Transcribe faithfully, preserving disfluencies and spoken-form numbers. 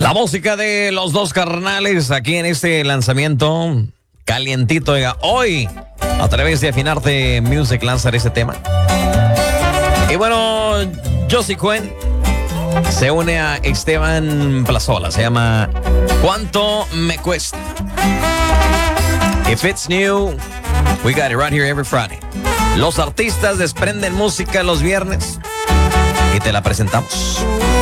La música de los dos carnales aquí en este lanzamiento calientito. Oiga, hoy a través de Afinarte Music lanzar ese tema. Y bueno, Josie Cuen se une a Esteban Plazola. Se llama ¿Cuánto me cuesta? If it's new, we got it right here every Friday. Los artistas desprenden música los viernes y te la presentamos.